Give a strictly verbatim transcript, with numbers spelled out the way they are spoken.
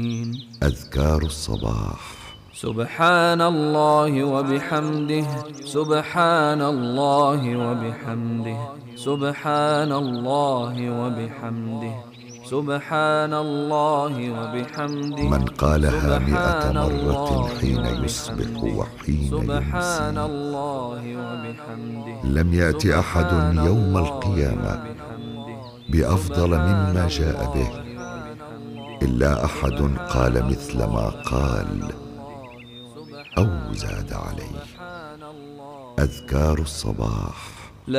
أذكار الصباح. سبحان الله وبحمده، سبحان الله وبحمده، سبحان الله وبحمده، سبحان الله وبحمده. من قالها مئة مرة حين يصبح وحين سبحان يمسي الله وبحمده. لم يأت أحد يوم القيامة بأفضل مما جاء به إلا أحد قال مثل ما قال أو زاد عليه. أذكار الصباح.